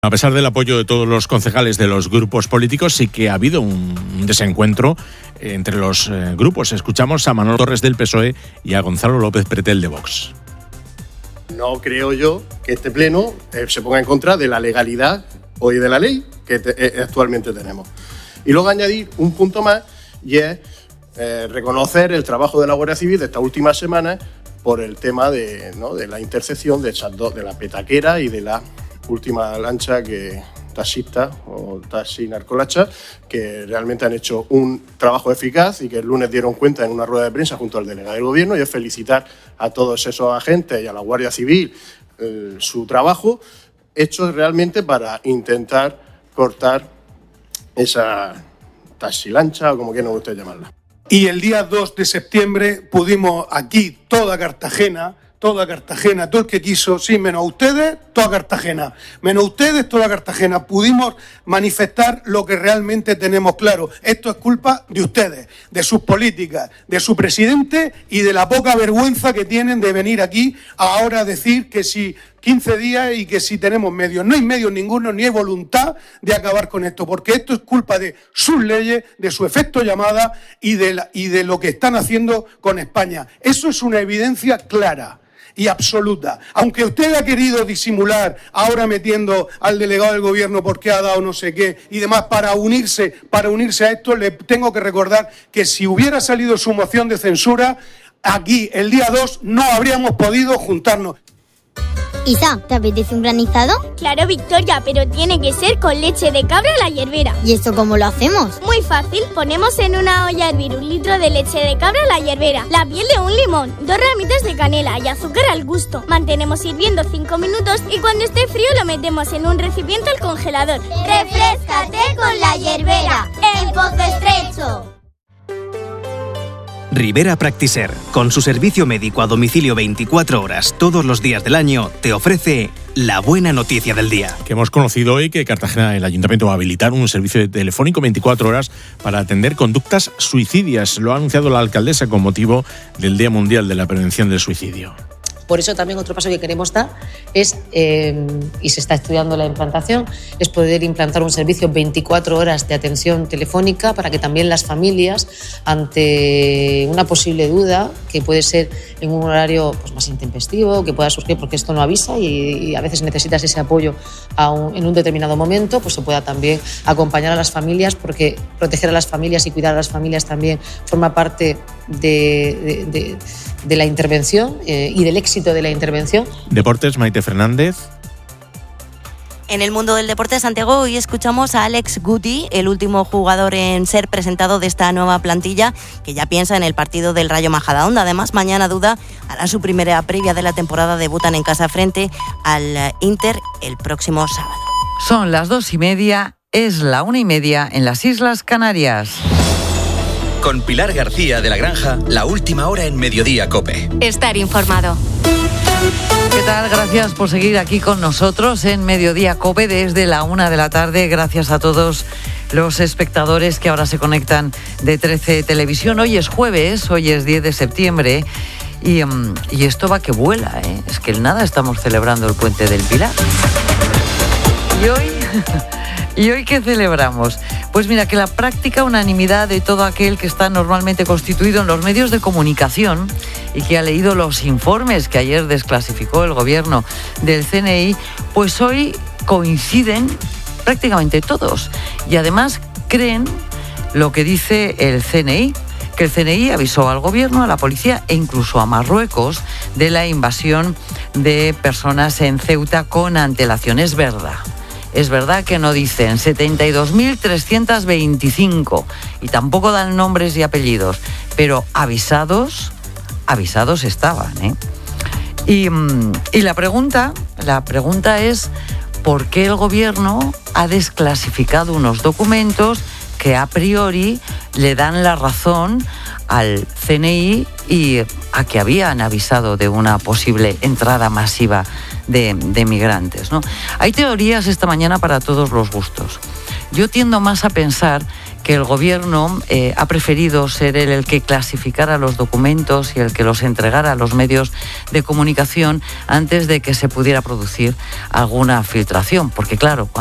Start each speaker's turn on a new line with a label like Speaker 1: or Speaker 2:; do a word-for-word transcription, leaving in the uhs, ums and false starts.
Speaker 1: A pesar del apoyo de todos los concejales de los grupos políticos, sí que ha habido un desencuentro entre los eh, grupos. Escuchamos a Manolo Torres del P S O E y a Gonzalo López Pretel de Vox.
Speaker 2: No creo yo que este pleno eh, se ponga en contra de la legalidad hoy de la ley que te, eh, actualmente tenemos. Y luego añadir un punto más, y es eh, reconocer el trabajo de la Guardia Civil de estas últimas semanas por el tema de, ¿no? de la intersección de, esas dos, de la petaquera y de la última lancha que taxista o taxi narcolacha, que realmente han hecho un trabajo eficaz y que el lunes dieron cuenta en una rueda de prensa junto al delegado del Gobierno, y es felicitar a todos esos agentes y a la Guardia Civil eh, su trabajo hecho realmente para intentar cortar esa taxilancha o como quieran ustedes llamarla.
Speaker 3: Y el día dos de septiembre pudimos aquí, toda Cartagena, toda Cartagena, todo el que quiso, sí, menos ustedes, toda Cartagena, menos ustedes, toda Cartagena, pudimos manifestar lo que realmente tenemos claro. Esto es culpa de ustedes, de sus políticas, de su presidente y de la poca vergüenza que tienen de venir aquí ahora a decir que si quince días y que si tenemos medios. No hay medios ninguno, ni hay voluntad de acabar con esto, porque esto es culpa de sus leyes, de su efecto llamada y de, la, y de lo que están haciendo con España. Eso es una evidencia clara y absoluta. Aunque usted ha querido disimular ahora metiendo al delegado del Gobierno porque ha dado no sé qué y demás para unirse, para unirse a esto, le tengo que recordar que si hubiera salido su moción de censura, aquí el día dos no habríamos podido juntarnos.
Speaker 4: Isa, ¿te apetece un granizado?
Speaker 5: Claro, Victoria, pero tiene que ser con leche de cabra a la hierbera.
Speaker 4: ¿Y esto cómo lo hacemos?
Speaker 5: Muy fácil, ponemos en una olla a hervir un litro de leche de cabra a la hierbera, la piel de un limón, dos ramitas de canela y azúcar al gusto. Mantenemos hirviendo cinco minutos y cuando esté frío lo metemos en un recipiente al congelador.
Speaker 6: ¡Refréscate con la hierbera! ¡En Pozo Estrecho!
Speaker 7: Rivera Practiser, con su servicio médico a domicilio veinticuatro horas todos los días del año, te ofrece la buena noticia del día.
Speaker 1: Que hemos conocido hoy que Cartagena, el Ayuntamiento va a habilitar un servicio telefónico veinticuatro horas para atender conductas suicidas. Lo ha anunciado la alcaldesa con motivo del Día Mundial de la Prevención del Suicidio.
Speaker 8: Por eso también otro paso que queremos dar es, eh, y se está estudiando la implantación, es poder implantar un servicio veinticuatro horas de atención telefónica para que también las familias, ante una posible duda, que puede ser en un horario pues, más intempestivo, que pueda surgir porque esto no avisa y, y a veces necesitas ese apoyo a un, en un determinado momento, pues se pueda también acompañar a las familias, porque proteger a las familias y cuidar a las familias también forma parte de, de, de, de la intervención eh, y del éxito de la intervención.
Speaker 1: Deportes, Maite Fernández.
Speaker 9: En el mundo del deporte, Santiago, hoy escuchamos a Alex Guti, el último jugador en ser presentado de esta nueva plantilla, que ya piensa en el partido del Rayo Majadahonda. Además, mañana Duda hará su primera previa de la temporada, debutan en casa frente al Inter el próximo sábado.
Speaker 10: Son las dos y media, es la una y media en las Islas Canarias.
Speaker 11: Con Pilar García de la Granja, la última hora en Mediodía COPE.
Speaker 12: Estar informado.
Speaker 10: ¿Qué tal? Gracias por seguir aquí con nosotros en Mediodía COPE desde la una de la tarde. Gracias a todos los espectadores que ahora se conectan de trece Televisión. Hoy es jueves, hoy es diez de septiembre y, um, y esto va que vuela, ¿eh? Es que el nada estamos celebrando el Puente del Pilar. Y hoy... ¿Y hoy qué celebramos? Pues mira, que la práctica unanimidad de todo aquel que está normalmente constituido en los medios de comunicación y que ha leído los informes que ayer desclasificó el gobierno del C N I, pues hoy coinciden prácticamente todos. Y además creen lo que dice el C N I, que el C N I avisó al gobierno, a la policía e incluso a Marruecos de la invasión de personas en Ceuta con antelación. Es verdad. Es verdad que no dicen setenta y dos mil trescientos veinticinco y tampoco dan nombres y apellidos, pero avisados, avisados estaban, ¿eh? Y, y la pregunta, la pregunta es ¿por qué el gobierno ha desclasificado unos documentos que a priori le dan la razón al C N I y a que habían avisado de una posible entrada masiva de, de migrantes, ¿no? Hay teorías esta mañana para todos los gustos. Yo tiendo más a pensar que el gobierno eh, ha preferido ser él el que clasificara los documentos y el que los entregara a los medios de comunicación antes de que se pudiera producir alguna filtración, porque claro,